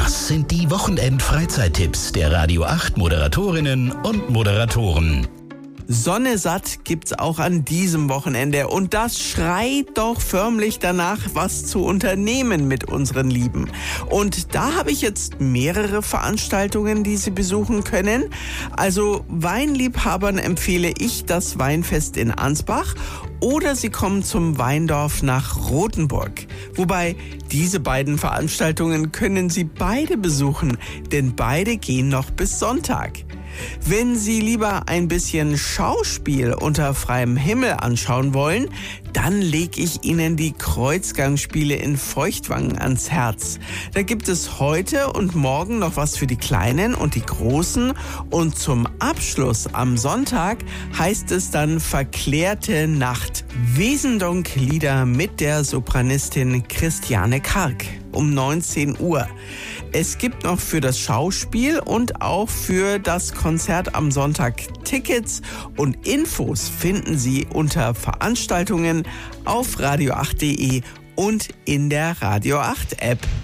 Das sind die Wochenend-Freizeittipps der Radio 8 Moderatorinnen und Moderatoren. Sonne satt gibt's auch an diesem Wochenende und das schreit doch förmlich danach, was zu unternehmen mit unseren Lieben. Und da habe ich jetzt mehrere Veranstaltungen, die Sie besuchen können. Also Weinliebhabern empfehle ich das Weinfest in Ansbach oder Sie kommen zum Weindorf nach Rothenburg. Wobei, diese beiden Veranstaltungen können Sie beide besuchen, denn beide gehen noch bis Sonntag. Wenn Sie lieber ein bisschen Schauspiel unter freiem Himmel anschauen wollen, dann lege ich Ihnen die Kreuzgangspiele in Feuchtwangen ans Herz. Da gibt es heute und morgen noch was für die Kleinen und die Großen und zum Abschluss am Sonntag heißt es dann Verklärte Nacht. Wesendonck-Lieder mit der Sopranistin Christiane Karg um 19 Uhr. Es gibt noch für das Schauspiel und auch für das Konzert am Sonntag Tickets und Infos finden Sie unter Veranstaltungen auf radio8.de und in der Radio 8 App.